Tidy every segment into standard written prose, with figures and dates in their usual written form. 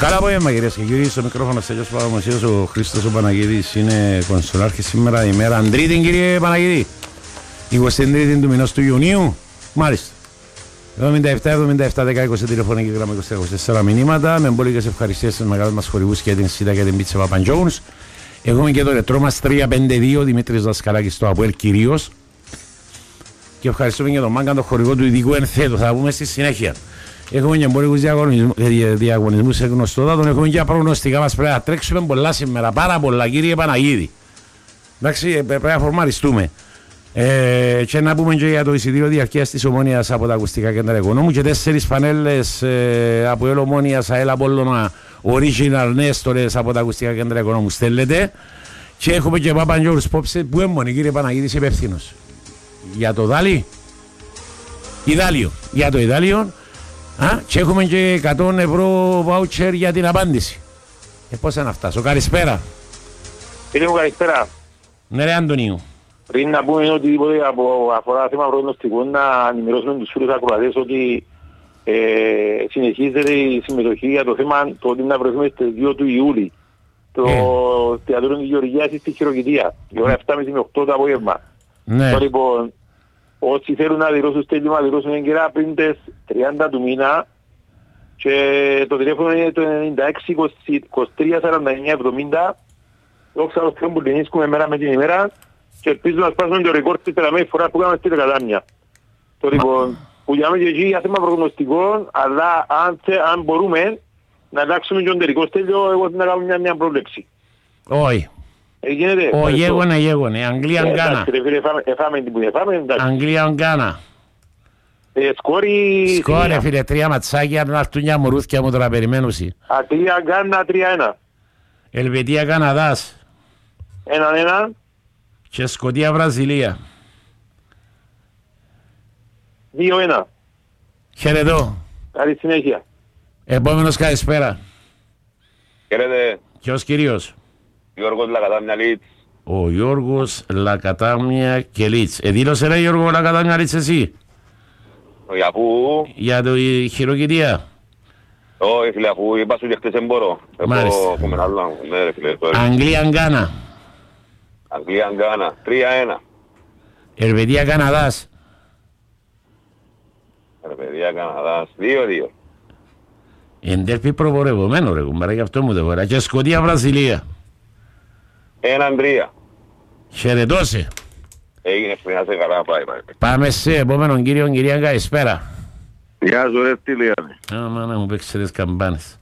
Καλά απόγευμα κυρίες και κύριοι, στο μικρόφωνο Στέλιος Παπαδημοσίος, ο Χρήστος ο Παναγίδης είναι κονσουλάρχης σήμερα ημέρα Τρίτη, κύριε Παναγίδη, 23η του μηνός του Ιουνίου, μάλιστα. 77-77-10-20 τηλεφωνική γραμμή 24 μηνύματα με εμπόλικες ευχαριστίες στους μεγάλους μας χορηγούς και την ΣΥΤΑ και την Πίτσα Παπαντζόουνς. Έχουμε και το ρετρό μας 352 Δημήτρης Δασκαλάκης στο ΑΠΟΕΛ κυρίως. Και ευχαριστούμε και τον Μάγκα, τον χορηγό του ειδικού ενθέτου. Θα πούμε στη συνέχεια. Έχουμε και εμπορικούς διαγωνισμούς σε γνωστότατον. Έχουμε και προγνωστικά μας. Πρέπει να τρέξουμε πολλά σήμερα. Πάρα πολλά, κύριε Παναγίδη. Εντάξει, πρέπει να φορμαριστούμε. Και να πούμε και για το εισιτήριο διαρκείας της Ομόνοιας από τα ακουστικά κέντρα Οικονόμου και 4 φανέλες από ΕΛ Ομόνοιας, ΑΕΛ Απόλλωνα, Original Νέστορες από τα ακουστικά κέντρα Οικονόμου στέλνετε. Και έχουμε και Παπαντζόουρς Πόψε που έμμονε, κύριε Παναγίδης, υπεύθυνος. Για το δάλι, Ιδάλιο, για το Ιδάλιο. Και έχουμε και 100 ευρώ voucher για την απάντηση. Πώς θα να φτάσω, καλησπέρα. Φίλε μου, καλησπέρα. Ναι ρε Αντωνίου. Πριν να πούμε οτιδήποτε αφορά θέμα προγνωστικών, να ενημερώσουμε τους φίλους ακροατές ότι συνεχίζεται η συμμετοχή για το θέμα το ότι να βρεθούμε στις 2 του Ιούλη. Το θεατρό της Γεωργίας στη Χειροκητία. Η ώρα 7.30 με 8 το απόγευμα. Ναι. Λοιπόν, όσοι θέλουν να δηλώσουν στέλνημα, δηλώσουν εγκαιρά πριν τις 30 του μήνα και το τηλέφωνο είναι το 96-23-49-70. Δόξα τω Θεώ που λυνίσκουμε μέρα με την ημέρα και ελπίζω να σπάσουμε το ρεκόρ της τελευταίας φοράς που κάναμε στη Δεκατάμια. Το λοιπόν, που γιάμε και εκεί για θέμα προγνωστικών, αλλά αν μπορούμε να αλλάξουμε και τον τελικό στέλιο, εγώ θα κάνουμε μια πρόβλεψη. Όχι. Γίνεται. Όχι, γέγονε. Αγγλία-Γκάνα. Αγγλία-Γκάνα. Σκόρη φίλε, 3 ματσάκια να έρθουν μια μορούθκια μου τώρα περιμένουσι. Αγγλία-Γκάνα 3-1. Ελβετία-Καναδάς. 1-1. Και Σκωτία-Βραζιλία. 2-1. Χαιρετώ. Καλή συνέχεια. Επόμενος καλησπέρα. Χαίρετε. Ποιος κυρίως? Γιώργος Λακατάμια Λίτς. Ο Γιώργος Λακατάμια και Λίτς. Δήλωσε ρε Γιώργο Λακατάμια Λίτς εσύ? Για πού? Για το Χειροκητία. Όχι φίλε, αφού είπα σου και χτες δεν μπορώ. Μάλιστα. Αγγλία-Γκάνα. Αγγλία-Γκάνα 3-1. Ελβετία-Καναδάς. Ελβετία-Καναδάς 2-2. Εντέρπι προπορευμένο ρε κουμπάρα, γι' αυτό μου το φορά. Και Σκωτία-Βραζιλία. 1-3. Χαιρετώσε. Έγινες πριν να σε καλά, πάει. Πάμε σε επόμενον κύριο, κυρία καλησπέρα. Γεια σου ρε Στυλιάνη. Μάνα μου παίξε τις καμπάνες.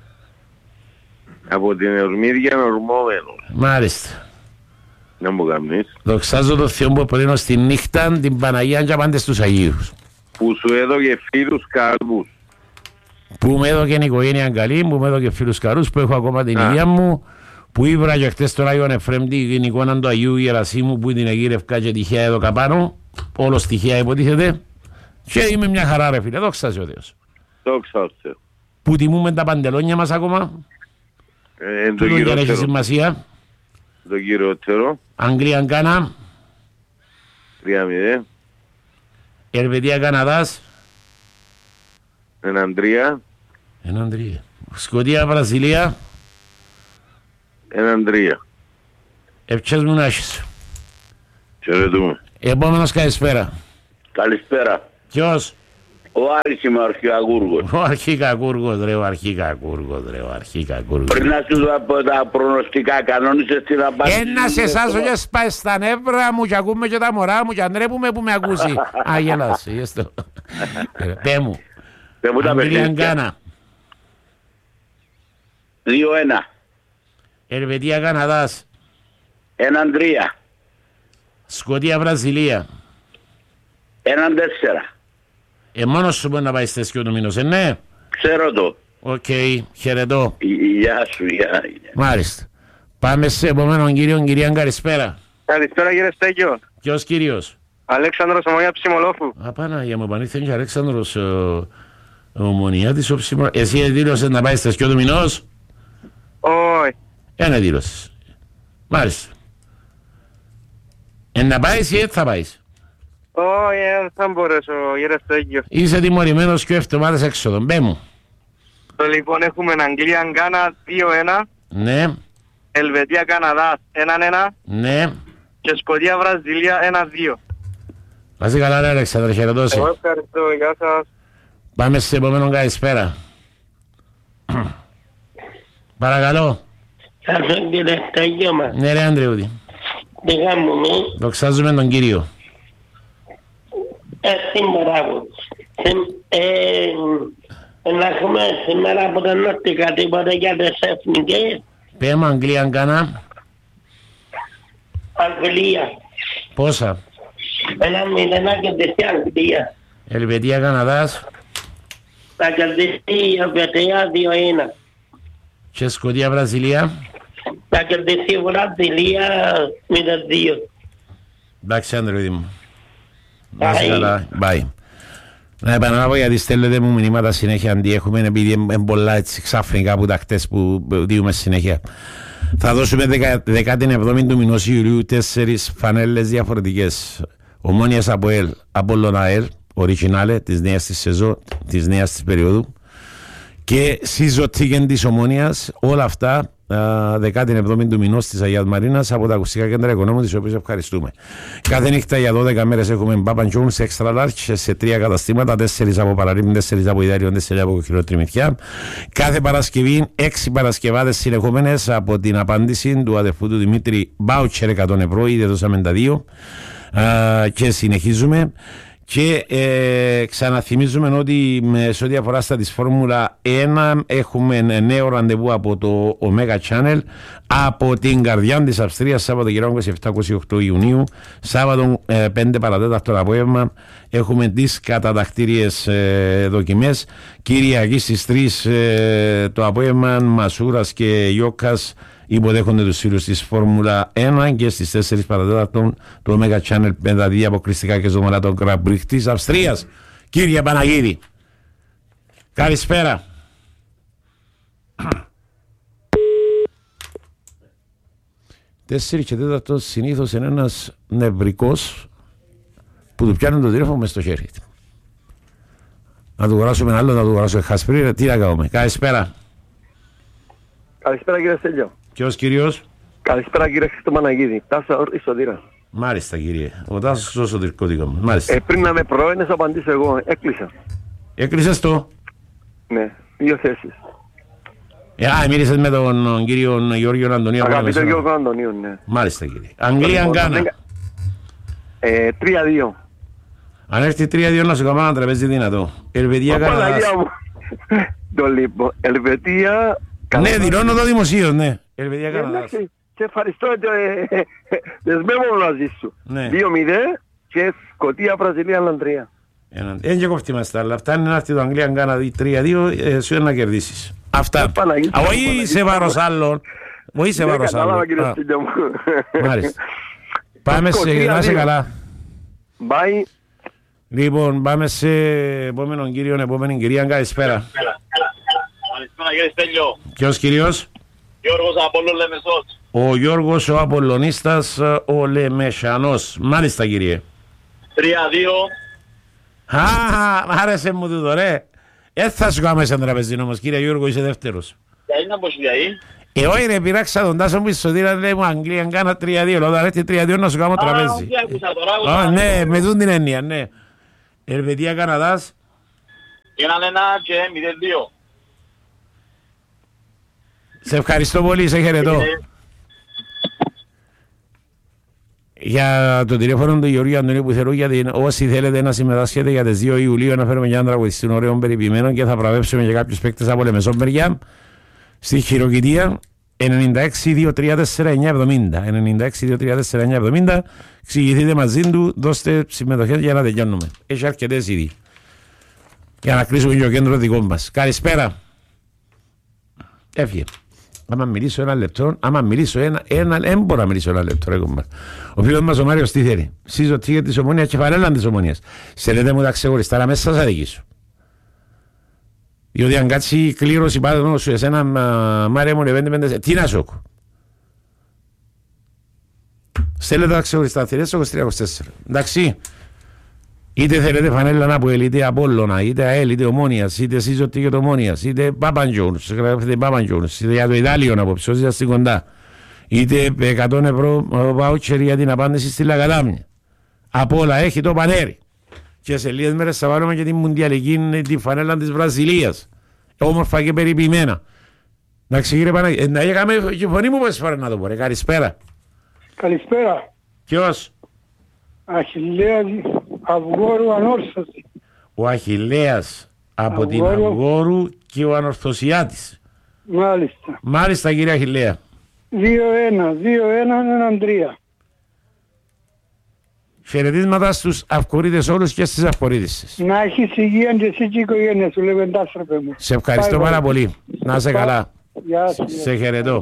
Από την Ορμίδια ορμόμενο. Μάλιστα. Να μου κάνεις. Δοξάζω το Θεό που απολύνω στη νύχτα την Παναγία και πάντες τους Αγίους. Που σου έδωκε φίλους καλούς. Που με έδωκε η οικογένεια καλή, που με έδωκε φίλους καλούς, που έχω ακόμα την υγεία μου, που ήβρα και χτες τον Άγιον Εφρέμτη την εικόνα του Αγίου Ιερασίμου που την εγείρευκα και τυχαία εδώ καπάνω, όλος τυχαία υποτίθεται, και είμαι μια χαρά ρε φίλε, δόξα σε ο Θεός. Δόξα ο Θεός. Που τιμούμε τα παντελόνια μας ακόμα, το δεν έχει σημασία. Το κυριότερο. Αγγλία-Γκάνα. 3-0. Ελβετία-Καναδάς. 1-3. 1-3. Σκωτία-Βραζιλία. 1-3. Ευχές μου να έχεις. Χαιρετούμε. Επόμενος καλησπέρα. Καλησπέρα. Ποιος? Ο Άρης είμαι ο Αρχικακούργος. Ο Αρχικακούργος ρε, ο Αρχικακούργος. Πριν να σου δω από τα προγνωστικά κανόνισες την απάντηση. Ένας εσάς ο γες πάει στα νεύρα μου και ακούμε και τα μωρά μου και ανρέπουμε που με ακούσει. Α, γελάς, γεστο. Πέ μου. Αγγλία-Γκάνα. 2-1. Ελβετία-Καναδάς. 1-3. Σκωτία-Βραζιλία. 1-4. Μόνος σου μπορεί να πάει στις και του μήνους, ναι. Ξέρω το. Οκ, χαιρετώ. Γεια σου, γεια. Μάλιστα. Πάμε σε επόμενον κύριο, κυρία καλησπέρα. Καλησπέρα κύριε Στέκιο. Ποιος κύριος? Αλέξανδρος Ομονία Ψιμολόφου. Παναγία μου, επανήλθε και Αλέξανδρος Ομονιάτης ο Ψιμολόφου. Εσύ δήλωσες να πάει στις και του μηνός? Όχι. Ένα δήλωσες. Μάλιστα. Να πάεις ή έτσι θα πάεις? Όχι, δεν θα μπορέσω, κύριε Στέγιο. Είσαι τιμωρημένος και 7 εβδομάδες έξοδο. Μπέ μου. Λοιπόν, έχουμε Αγγλία-Γκάνα 2-1. Ναι. Ελβετία-Καναδάς 1-1. Ναι. Και Σκωτία-Βραζιλία 1-2. Να είσαι καλά, ρε Αλέξανδρε, χαιρετώσει. Εγώ ευχαριστώ, γεια σας. Πάμε σε επόμενο καλησπέρα. Παρακαλώ. Θα σου κύριε Σταγιώμα. Ναι ρε Ανδρεούδη. Τι κάνουμε. Δοξάζουμε τον Κύριο. Σήμερα να έχουμε σήμερα από τα νότικα τίποτα για τις εθνικές. Πέμα Αγγλία Γκάνα. Αγγλία. Πόσα. 1-0 κερδίσει Αγγλία. Ελβετία Καναδάς. Θα κερδίσει η Ελβετία 2-1. Και Σκωτία Βραζιλία. Θα κερδίσει η Βραζιλία 0-2. Εντάξει Ανδρεούδη μου. Να είσαι καλά. Bye. Να επαναλάβω γιατί στέλνετε μου μηνύματα συνέχεια αντί έχουμε επειδή είναι πολλά έτσι ξαφνικά από τα χτες που δίνουμε συνέχεια. Θα δώσουμε 17η του μηνός Ιουλίου 4 φανέλες διαφορετικές. Ομόνιας Αποέλ, Απόλλων ΑΕΛ, Οριγινάλε της νέας της σεζόν, της νέας της περίοδου και Σιζωτίγεν της Ομόνιας, όλα αυτά 17η του μηνός της Αγίας Μαρίνας από τα ακουστικά κέντρα οικονόμου, τις οποίες ευχαριστούμε. Κάθε νύχτα για 12 μέρες έχουμε Papa John's Extra Large σε 3 καταστήματα, 4 από Παραλίμνη, 4 από Ιδάριο, 4 από Χειροτριμηθιά. Κάθε Παρασκευή 6 Παρασκευάδες συνεχόμενες από την απάντηση του αδερφού του Δημήτρη, Μπάουτσερ 100 ευρώ, ήδη δώσαμε τα 2 και συνεχίζουμε. Και ξαναθυμίζουμε ότι σε ό,τι αφορά στα της Φόρμουλα 1 έχουμε νέο ραντεβού από το Omega Channel από την καρδιά της Αυστρίας, Σάββατο καιρό 27-28 Ιουνίου, Σάββατο 5 παρατέταρτο το απόγευμα έχουμε τις κατατακτήριες δοκιμές. Κυριακή στις 3 το απόγευμα Μασούρας και Γιώκας υποδέχονται τους φίλους της Φόρμουλα 1 και στις 4 παρατέταρτον το Omega Channel με τα δύο αποκλειστικά και ζωμαλά των Grand Prix της Αυστρίας. Κύριε Παναγίδη, καλησπέρα. 4 και 4 συνήθως είναι ένας νευρικός που του πιάνει το τηλέφωνο μες στο χέρι. Να του αγοράσουμε άλλο, να του αγοράσουμε χασπρί, τι να κάνουμε. Καλησπέρα. Καλησπέρα κύριε Στέλιο. Ποιος κύριος? Καλησπέρα κύριε Χριστομαναγίδη. Τάσα Ισοδήρα. Μάλιστα κύριε. Ο Τάσος ο εσωτερικό μου. Μάλιστα. Πριν να με προένες απαντήσω εγώ. Έκλεισα. Έκλεισες το? Ναι. 2 θέσεις. Μίλησες με τον κύριο Γιώργιο Αντωνίου. Αγαπητό Γιώργο Αντωνίου, ναι. Μάλιστα κύριε. Αγγλία Γκάνα. 3-2. Αν έρθει 3-2 να σου κάνω ένα τραπέζι δυνατό. Ελβετία Καναδάς. Το λοιπόν. Ελβετία. Ναι, δηλώνω το δημοσίο, ναι. Ελβετία Καναδάς. Σε ευχαριστώ, δεσμεύομαι μαζί σου. 2-0 και Σκωτία Βραζιλία 3. Δεν και κοφτήμαστε, αλλά φτάνει να έρθει το Αγγλία Γκάνα 3-2, σου είναι να κερδίσεις. Αυτά. Όχι σε βάρος άλλων. Όχι σε βάρος άλλων. Μάλιστα. Πάμε να είσαι καλά. Bye. Λοιπόν, πάμε σε επόμενον κύριο, επόμενη κυρία. Καλησπέρα. Καλησπέρα κύριε Στέλιο. Ποιος κύριος? Γιώργος Απόλλων Λεμεσός. Ο Γιώργος ο Απολλωνίστας ο Λεμεσανός. Μάλιστα κύριε. 3-2. Άρεσε μου τούτο ρε. Θα σου κάνουμε σαν τραπεζίνο όμως κύριε Γιώργο, είσαι δεύτερος. Γιατί να πω σιλιαή. Όχι ρε, πειράξα τον Τάσο μου Ισοδήρα, λέει μου Αγγλία Γκάνα 3-2. Όταν έρθει 3-2 να σου κάνω τραπέζι. Ναι, με δουν την έννοια, ναι. Ελβετία Καναδάς. 1-1 και 0-2. Σε ευχαριστώ πολύ, σε χαιρετώ. Για το τηλέφωνο του Γεωργίου Αντωνίου που θέλω, γιατί όσοι θέλετε να συμμετάσχετε για τις 2 Ιουλίου να φέρουμε για να τραγουδιστούν ωραίων περιποιημένων και θα βραβεύσουμε για κάποιους παίκτες από Λεμεσόν στη Χειροκητία 96-234-970. 96-234-970. Εξηγηθείτε μαζί του, δώστε συμμετοχές για να τελειώνουμε. Έχει αρκετές ήδη. Για να κλείσουμε και το κέντρο δικό μας. Καλησπέρα. Έφυγε. Άμα μιλήσω ένα λεπτό, άμα μιλήσω δεν μπορώ να μιλήσω ένα λεπτό. Ο φίλος μας ο Μάριος τι θέλει? Σιζωτίγεν της Ομόνιας και φανέλαν της Ομόνιας. Σε λέτε μου τα ξεχωριστά, αλλά μέσα σας αδικήσω. Διότι αν κάτσει κλήρωση πάνω σου εσένα Μάρια μου 5-5, τι να σου έχω? Στέλνετε τα ξεχωριστά, θέλετε στο 23-24. Εντάξει. Είτε θέλετε φανέλα να πω είτε Απόλλωνα, είτε ΑΕΛ, είτε Ομόνιας, είτε Σύζωτη και το Ομόνιας, είτε Παπαντζόνους, γράφετε Παπαντζόνους, είτε για το Ιτάλιο να απόψε, όσοι είστε κοντά. Είτε 100 ευρώ βάουτσερ για την απάντηση στη Λακατάμια. Απ' όλα έχει το πανέρι. Και σε λίγες μέρες θα βάλουμε και τη μουντιαλική, τη φανέλα της Βραζιλίας. Όμορφα και περιποιημένα. Να κύριε Παναγία, να είχαμε και φωνή μου πόσες φορές να το πω, ρε. Καλησπέρα. Καλησπέρα. Ποιος? Αχιλλέας Αυγόρου Ανόρθωση. Ο Αχιλλέας από την Αυγόρου και ο Ανορθωσιάτης. Μάλιστα. Μάλιστα κύριε Αχιλλέα. 2-1, 2-1, 1-3. Χαιρετίσματα στους Αυγορείτες όλους και στις Αυγορείτες. Να έχεις υγεία και εσύ και η οικογένεια σου, λέγω εντάστροπε μου. Σε ευχαριστώ πάρα πολύ. Να είσαι καλά. Γεια σου. Σε χαιρετώ.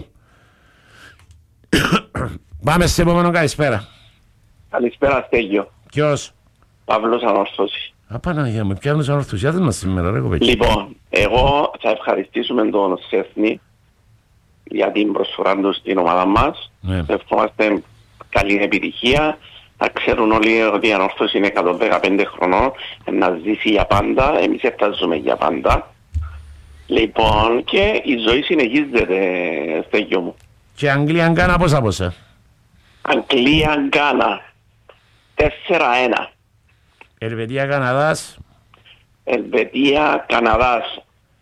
Πάμε σε επόμενο καλησπέρα. Καλησπέρα Στέγιο. Ποιος? Παύλος Ανόρθωση. Απαναγία με πιάνουν τους ανορθωσιάτες μας σήμερα ρε κοπέκι. Λοιπόν, εγώ θα ευχαριστήσουμε τον Σέφνη για την προσφορά του στην ομάδα μας. Ναι. Ευχόμαστε καλή επιτυχία. Θα ξέρουν όλοι ότι η Ανόρθωση είναι 115 χρονών, να ζήσει για πάντα, εμείς έφταζουμε για πάντα. Λοιπόν, και η ζωή συνεχίζεται, Στέγιο μου. Και Αγγλία Γκάνα πόσα. Αγγλία Γκάνα 4-1. Ελβετία Καναδάς. Ελβετία Καναδάς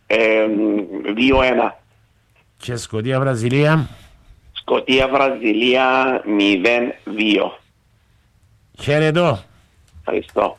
2-1. Και Σκωτία Βραζιλία. Σκωτία Βραζιλία 0-2. Χαιρετώ. Ευχαριστώ.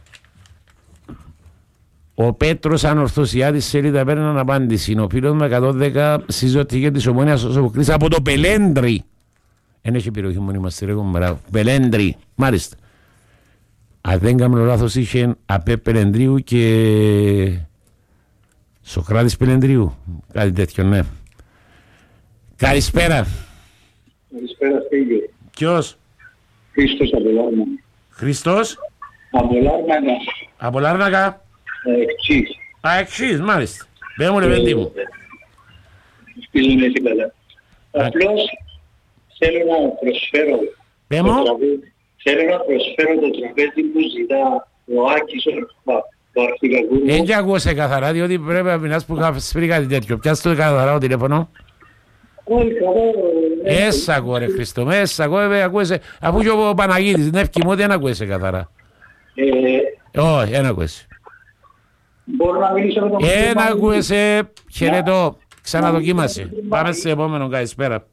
Ο Πέτρος Ανορθωσιάτης σελίδα παίρνει απάντηση. Είναι ο φίλος με 110 συζωτική της Ομόνιας ως αποκρίσεις από το Πελέντρι. Εν έχει περιοχή μόνο είμαστε ρε κομπρά. Πελέντρι. Μάλιστα. Αν δεν κάνω λάθος είχε ΑΠΕ Πελεντρίου και Σοκράτης Πελεντρίου. Κάτι τέτοιο, ναι. Καλησπέρα. Καλησπέρα Στέγιο. Ποιος? Χρήστος από Λάρνακα. Χριστός? Από Λάρνακα. Από Λάρνακα. Εξής. Α, εξής, μάλιστα. Πες μου ρε παιδί μου. Σπίλουν έτσι καλά. Απλώς θέλω να προσφέρω Πες μου. Θέλω να προσφέρω το τραπέζι που ζητά ο Άκης ο Αρχικακούρμος. Δεν και ακούω σε καθαρά, διότι πρέπει να πεινάς που είχα σπίρει κάτι τέτοιο. Πιάστε το καθαρά το τηλέφωνο. Όχι, Έσαι ακούω ρε Χριστό, έσαι ακούεσαι. Αφού και ο Παναγίτης, είναι ευκοιμώ, δεν ακούεσαι καθαρά. Όχι, δεν ακούεσαι. Μπορώ να μιλήσω με τον Δεν ακούεσαι, χαιρετώ. Ξαναδοκίμασε. Πάμε σε επόμενο, καλησπέρα.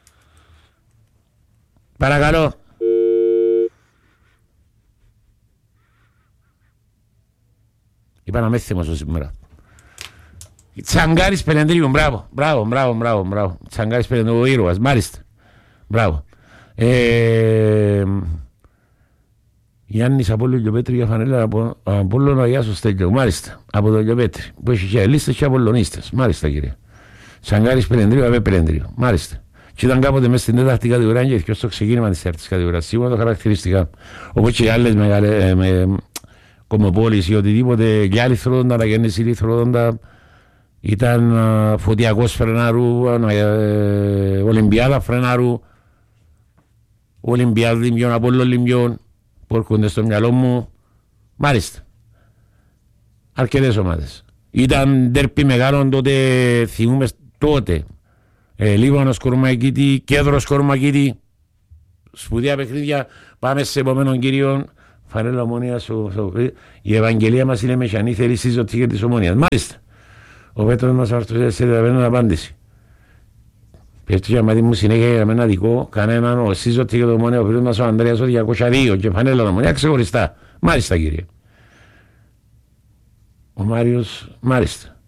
Παρακαλώ. Είπα να με θυμώσω σήμερα. Τσαγκάρης Πελεντρίου, μπράβο. Τσαγκάρης Πελεντρίου, ο ήρωας, μάλιστα. Μπράβο. Γιάννης από Λιοπέτρη για φανέλα από Απόλλωνα Αγιά στο Στέλιο, μάλιστα. Από το Λιοπέτρη, που έχει και λίστες και απολωνίστες, μάλιστα κύριε. Τσαγκάρης Πελεντρίου, ΑΠΕ Πελεντρίου, μάλιστα. Και ήταν κάποτε μέσα στην τέταρτη κατηγορία και στο ξεκίνημα της τέταρτης κατηγορίας. Σίγουρα το χαρακτηριστικά. Όπως και άλλες μεγάλες κομμοπόλεις ή οτιδήποτε και άλλοι θρόδοντα, τα γέννηση θρόδοντα. Ήταν Φωτιακός Φρενάρου, Ολυμπιάδα Φρενάρου, Ολυμπιάδα Λιμπιών, Απόλλων Λιμπιών, που έρχονται στο μυαλό μου. Μάλιστα. Αρκετές ομάδες. Ήταν τέρπι μεγάλων τότε, θυμούμε τότε. Λίβανος Κορμακίτη, Κέντρος Κορμακίτη, σπουδαία παιχνίδια. Πάμε σε επόμενον κύριο. Φανέλα Ομόνιας, η Ευαγγελία μας είναι μεχανή, θέλει συζωτική της Ομόνιας. Μάλιστα. Ο Πέτρος μας αρτουσιάζει να παίρνει απάντηση. Πέφτει για μάτι μου συνέχεια για μένα δικό, κανέναν ο σύζωτη και το Ομόνια, ο φίλος μας ο Ανδρέας ο 202 και φανέλα Ομόνια ξεχωριστά. Μάλιστα κύριε. Ο Μάριος, μάλιστα.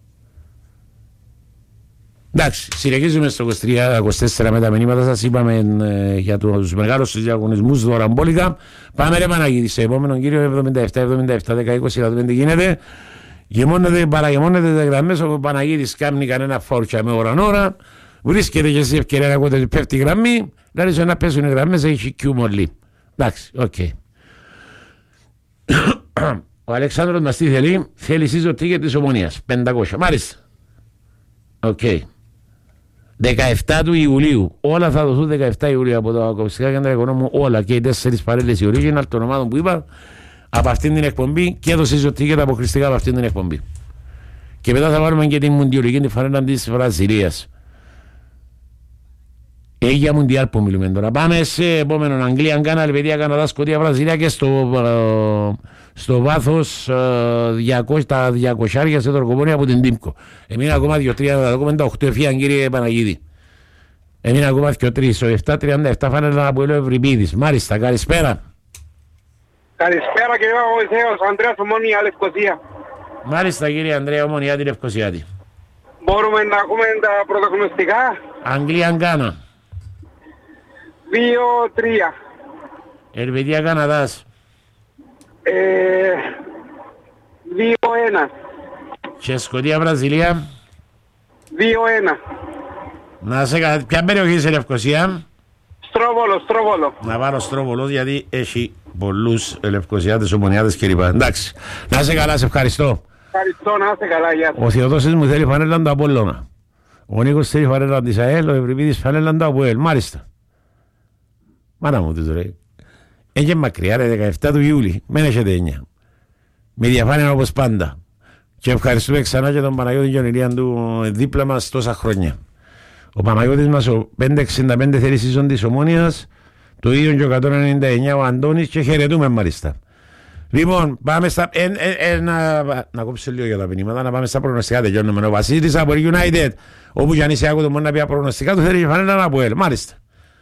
Εντάξει, συνεχίζουμε στο 23-24 με τα μηνύματα σας. Είπαμε για τους μεγάλους διαγωνισμούς δωραμπόλικα. Πάμε ρε Παναγίδη, σε επόμενο κύριο 77-17-10-20 να δούμε τι γίνεται. Παραγεμώνεται τα γραμμές, ο Παναγίδης κάνει κανένα φόρτια με ώρα. Βρίσκεται και εσύ ευκαιρία να ακούτε ότι πέφτει η γραμμή. Δηλαδή να πέσουν οι γραμμές έχει κιού μολύ. Εντάξει, οκ. Ο Αλεξάνδρος μας τι θέλει σύζωτη για της Ομονίας, 500. Μάλιστα. Οκ. 17 του Ιουλίου. Όλα θα δοθούν 17 Ιουλίου από τα ακουστικά κέντρα οικονόμου. Όλα και οι 4 παρέλες οι original των ομάδων που είπα. από αυτήν την εκπομπή και το συζητή και τα αποκλειστικά από αυτήν την εκπομπή. Και μετά θα βάλουμε και την μουντιολική τη φανέλα της Βραζιλίας. Για μουντιάλ που μιλούμε τώρα. Πάμε σε επόμενο. Αγγλία, Γκάνα, Ελβετία, Καναδά, Σκωτία, Βραζιλία και στο βάθος 200 σε τορκοπόνια από την Τίμκο. Εμείνα ακόμα 2-3, 8 κύριε Παναγίδη. Εμείνα ακόμα 2-3, 7-37 φάνελα από Ελό Ευρυπίδης. Μάλιστα, καλησπέρα. Καλησπέρα κύριε Παπαδησέος, Ανδρέας Ομόνια, Λευκοσία. Μάλιστα κύριε Ανδρέα Ομόνια, τη Λευκοσιάτη. Μπορούμε να ακούμε τα πρωτογνωστικά. Αγγλία, Γκάνα. 2-3. Ελβετία, Καναδάς. 2-1. Και Σκωτία, Βραζιλία. 2-1. Να σε καλά. Ποια περιοχή είσαι Λευκοσία? Στρόβολο. Να βάλω Στρόβολο γιατί έχει πολλούς Λευκοσιάτες, Ομονιάτες κλπ. Εντάξει. Να σε καλά, σε ευχαριστώ. Ευχαριστώ, να είστε καλά, γεια σας. Ο Θεοδόσης μου θέλει φανέλα του Απόλλωνα. Ο Νίκος θέλει φανέλα της ΑΕΛ, ο Ευρυπίδης φανέλα του ΑΠΟΕΛ. Μάλιστα. Μάνα μου τους ρε. Έχει μακριά ρε, 17 του Ιούλη. Μεν έχετε 9. Με διαφάνεια όπως πάντα. Και ευχαριστούμε ξανά και τον Παναγιώτη και τον Ηλία του δίπλα μας τόσα χρόνια. Ο Παναγιώτης μας ο 565 θέλει σύζον της Ομόνιας, το ίδιο και ο 199 ο Αντώνης και χαιρετούμε μάλιστα. Λοιπόν, πάμε στα... να κόψω λίγο για τα μηνύματα, να πάμε στα προγνωστικά. Τελειώνουμε. Ο Βασίλης από United, όπου κι αν είσαι άκου το μόνο να πει προγνωστικά, του θέλει φανέλα από ελ. Μάλιστα.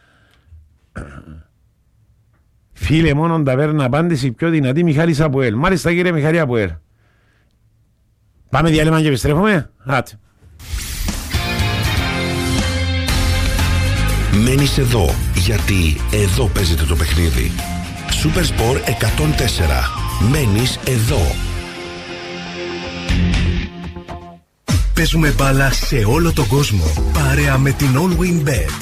Φίλε, μόνο ταβέρνα απάντηση πιο δυνατή Μιχάλης από ελ. Μάλιστα κύριε Μιχάλη από ελ. Πάμε διάλειμμα και επιστρέφουμε. Άτε. Μένεις εδώ, γιατί εδώ παίζεται το παιχνίδι. Super Sport 104. Μένεις εδώ. Παίζουμε μπάλα σε όλο τον κόσμο, παρέα με την All Win Bet.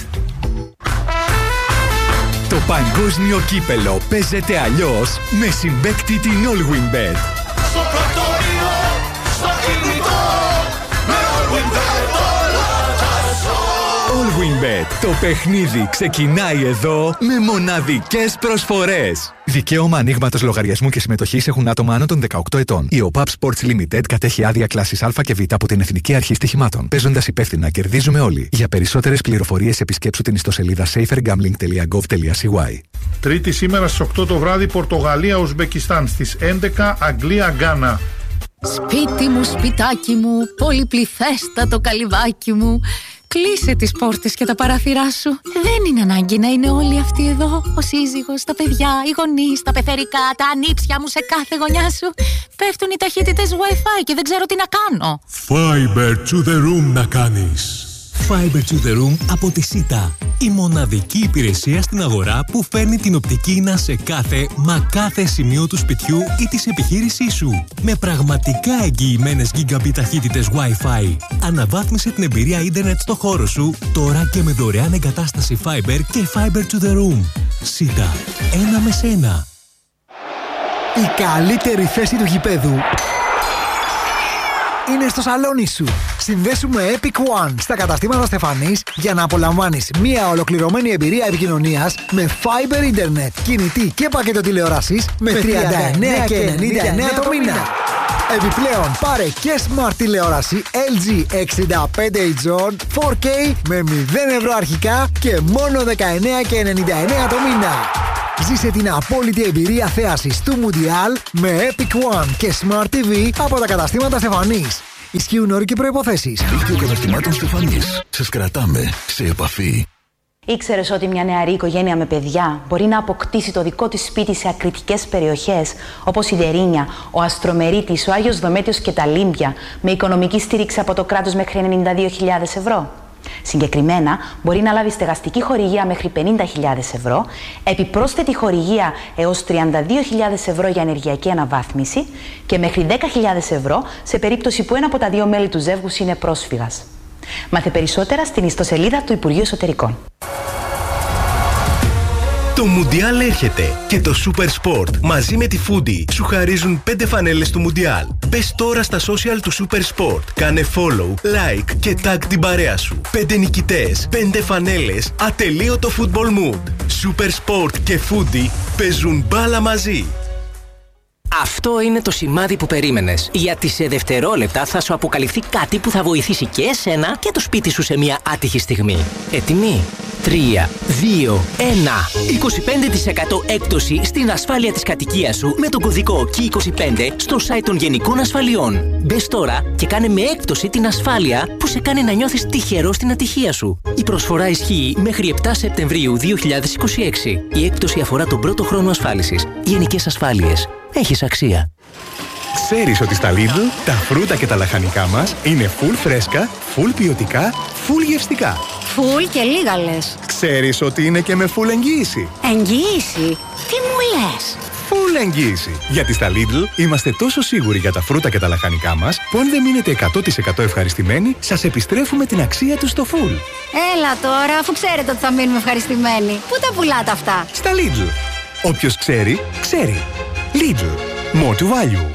Το παγκόσμιο κύπελο παίζεται αλλιώς με συμπαίκτη την All Win Bet. Στο πρακτορείο, στο κινητό, με All Win Bet όλα τα ζω. All Win Bet. Το παιχνίδι ξεκινάει εδώ με μοναδικές προσφορές. Δικαίωμα ανοίγματος λογαριασμού και συμμετοχής έχουν άτομα άνω των 18 ετών. Η OPAP Sports Limited κατέχει άδεια κλάσης Α και Β από την Εθνική Αρχή Στοιχημάτων. Παίζοντας υπεύθυνα, κερδίζουμε όλοι. Για περισσότερες πληροφορίες επισκέψου την ιστοσελίδα safergambling.gov.cy. Τρίτη σήμερα στις 8 το βράδυ Πορτογαλία-Ουσμπεκιστάν, στις 11 Αγγλία-Γκάνα. Σπίτι μου, σπιτάκι μου, πολυπληθέστατο καλυβάκι μου. Κλείσε τις πόρτες και τα παράθυρά σου. Δεν είναι ανάγκη να είναι όλοι αυτοί εδώ. Ο σύζυγος, τα παιδιά, οι γονείς, τα πεθερικά, τα ανήψια μου σε κάθε γωνιά σου. Πέφτουν οι ταχύτητες Wi-Fi και δεν ξέρω τι να κάνω. Fiber to the room να κάνεις. Fiber to the room από τη Sita. Η μοναδική υπηρεσία στην αγορά που φέρνει την οπτική ίνα σε κάθε σημείο του σπιτιού ή της επιχείρησής σου. Με πραγματικά εγγυημένες gigabit ταχύτητες Wi-Fi. Αναβάθμισε την εμπειρία ίντερνετ στο χώρο σου τώρα και με δωρεάν εγκατάσταση Fiber και Fiber to the room. Sita. Ένα με σένα. Η καλύτερη θέση του γηπέδου είναι στο σαλόνι σου. Συνδέσου με Epic One στα καταστήματα Στεφανής για να απολαμβάνεις μια ολοκληρωμένη εμπειρία επικοινωνίας με Fiber Internet, κινητή και πακέτο τηλεόρασης με 39 και 99 το μήνα. Επιπλέον πάρε και smart τηλεόραση LG 65 inch 4K με 0 ευρώ αρχικά και μόνο 19 και 99 το μήνα. Ζήσε την απόλυτη εμπειρία θέασης του Mundial με Epic One και Smart TV από τα καταστήματα Στεφανής. Ισχύουν όροι και προϋποθέσεις. Δίκτυο καταστημάτων Στεφανής. Σας κρατάμε σε επαφή. Ήξερες ότι μια νεαρή οικογένεια με παιδιά μπορεί να αποκτήσει το δικό της σπίτι σε ακριτικές περιοχές όπως η Δερίνια, ο Αστρομερίτης, ο Άγιος Δομέτιος και τα Λίμπια με οικονομική στήριξη από το κράτος μέχρι 92.000 ευρώ. Συγκεκριμένα, μπορεί να λάβει στεγαστική χορηγία μέχρι 50.000 ευρώ, επιπρόσθετη χορηγία έως 32.000 ευρώ για ενεργειακή αναβάθμιση και μέχρι 10.000 ευρώ σε περίπτωση που ένα από τα δύο μέλη του ζεύγους είναι πρόσφυγας. Μάθε περισσότερα στην ιστοσελίδα του Υπουργείου Εσωτερικών. Το Μουντιάλ έρχεται και το Super Sport μαζί με τη Foodie σου χαρίζουν 5 φανέλες του Μουντιάλ. Μπες τώρα στα social του Super Sport, κάνε follow, like και tag την παρέα σου. 5 νικητές, 5 φανέλες, ατελείωτο football mood. Super Sport και Foodie παίζουν μπάλα μαζί. Αυτό είναι το σημάδι που περίμενες. Γιατί σε δευτερόλεπτα θα σου αποκαλυφθεί κάτι που θα βοηθήσει και εσένα και το σπίτι σου σε μια άτυχη στιγμή. Έτοιμοι? 3, 2, 1. 25% έκπτωση στην ασφάλεια της κατοικίας σου με τον κωδικό KEY25 στο site των Γενικών Ασφαλιών. Μπες τώρα και κάνε με έκπτωση την ασφάλεια που σε κάνει να νιώθεις τυχερό στην ατυχία σου. Η προσφορά ισχύει μέχρι 7 Σεπτεμβρίου 2026. Η έκπτωση αφορά τον πρώτο χρόνο ασφάλισης. Γενικές Ασφάλειες. Έχεις αξία. Ξέρεις ότι στα Lidl τα φρούτα και τα λαχανικά μας είναι full φρέσκα, full ποιοτικά, full γευστικά. Φουλ και λίγα λες. Ξέρεις ότι είναι και με full εγγύηση. Εγγύηση? Τι μου λες? Full εγγύηση. Γιατί στα Lidl είμαστε τόσο σίγουροι για τα φρούτα και τα λαχανικά μας που αν δεν μείνετε 100% ευχαριστημένοι, σας επιστρέφουμε την αξία τους στο full. Έλα τώρα, αφού ξέρετε ότι θα μείνουμε ευχαριστημένοι. Πού τα πουλάτε αυτά? Στα Lidl. Όποιος ξέρει, ξέρει. Lidl. More to value.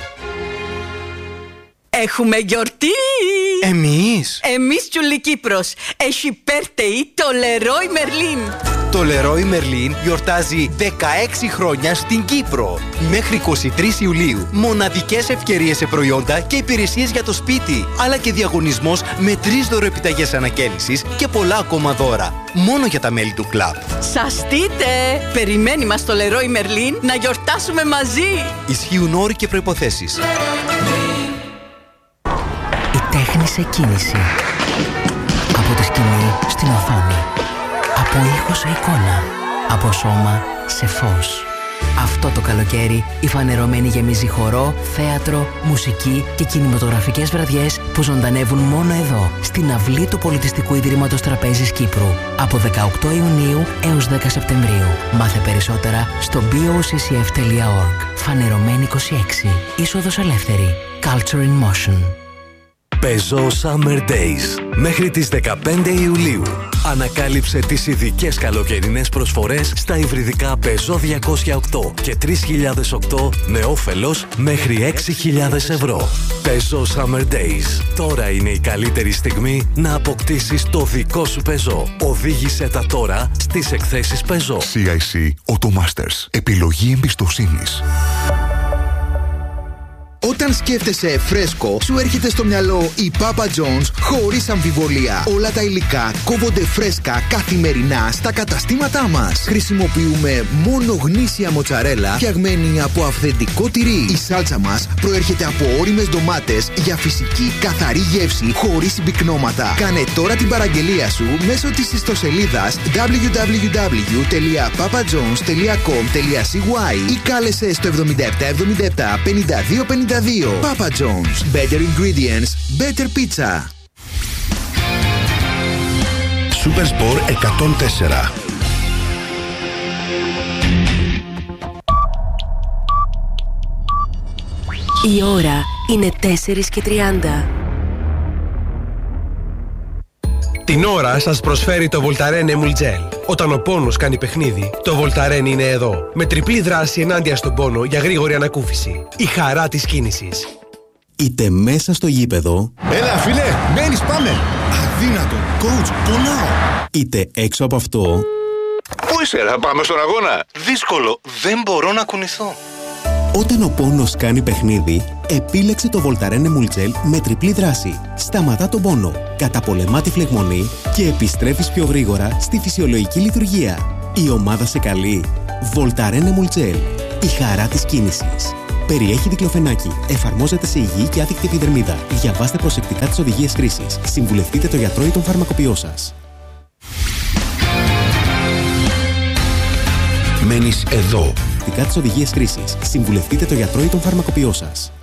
Έχουμε γιορτή! Εμείς Τσουλή Κύπρος. Έχει birthday το Leroy Merlin. Το Leroy Merlin γιορτάζει 16 χρόνια στην Κύπρο. Μέχρι 23 Ιουλίου. Μοναδικές ευκαιρίες σε προϊόντα και υπηρεσίες για το σπίτι. Αλλά και διαγωνισμός με 3 δωροεπιταγές ανακαίνησης και πολλά ακόμα δώρα. Μόνο για τα μέλη του κλαμπ. Σαστείτε! Περιμένει μας το Leroy Merlin να γιορτάσουμε μαζί. Ισχύουν όροι και προϋποθέσεις. Η τέχνη σε κίνηση. Από τη σκηνή στην οθόνη. Από ήχο σε εικόνα. Από σώμα σε φως. Αυτό το καλοκαίρι η Φανερωμένη γεμίζει χορό, θέατρο, μουσική και κινηματογραφικές βραδιές που ζωντανεύουν μόνο εδώ, στην αυλή του Πολιτιστικού Ιδρύματος Τραπέζης Κύπρου. Από 18 Ιουνίου έως 10 Σεπτεμβρίου. Μάθε περισσότερα στο boccf.org. Φανερωμένη 26. Είσοδος ελεύθερη. Culture in Motion. Peugeot Summer Days. Μέχρι τις 15 Ιουλίου. Ανακάλυψε τις ειδικές καλοκαιρινές προσφορές στα υβριδικά Peugeot 208 και 3008 με όφελος μέχρι 6.000 ευρώ. Peugeot Summer Days. Τώρα είναι η καλύτερη στιγμή να αποκτήσεις το δικό σου Peugeot. Οδήγησε τα τώρα στις εκθέσεις Peugeot. CIC Automasters. Επιλογή εμπιστοσύνης. Όταν σκέφτεσαι φρέσκο, σου έρχεται στο μυαλό η Papa John's χωρίς αμφιβολία. Όλα τα υλικά κόβονται φρέσκα καθημερινά στα καταστήματά μας. Χρησιμοποιούμε μόνο γνήσια μοτσαρέλα φτιαγμένη από αυθεντικό τυρί. Η σάλτσα μας προέρχεται από ώριμες ντομάτες για φυσική καθαρή γεύση χωρίς συμπυκνώματα. Κάνε τώρα την παραγγελία σου μέσω της ιστοσελίδας www.papajohns.com.cy ή κάλεσε στο 7777 5252. Papa John's. Better ingredients, better pizza. Supersport 104. Η ώρα είναι 4:30. Την ώρα σας προσφέρει το Voltaren Emul Gel. Όταν ο πόνος κάνει παιχνίδι, το Voltaren είναι εδώ. Με τριπλή δράση ενάντια στον πόνο για γρήγορη ανακούφιση. Η χαρά της κίνησης. Είτε μέσα στο γήπεδο. Έλα φίλε, μένεις, πάμε. Αδύνατο, coach, πονάω. Είτε έξω από αυτό. Πού είσαι, θα πάμε στον αγώνα. Δύσκολο, δεν μπορώ να κουνηθώ. Όταν ο πόνος κάνει παιχνίδι, επίλεξε το Voltaren Emul Gel με τριπλή δράση. Σταματά τον πόνο, καταπολεμά τη φλεγμονή και επιστρέφεις πιο γρήγορα στη φυσιολογική λειτουργία. Η ομάδα σε καλεί. Voltaren Emul Gel. Η χαρά της κίνησης. Περιέχει δικλοφενάκι. Εφαρμόζεται σε υγιή και άθικτη επιδερμίδα. Διαβάστε προσεκτικά τις οδηγίες χρήσης. Συμβουλευτείτε το γιατρό ή τον φαρμακοποιό σας. Μένεις εδώ. Τις οδηγίες χρήσης. Συμβουλευτείτε το γιατρό ή τον φαρμακοποιό σας.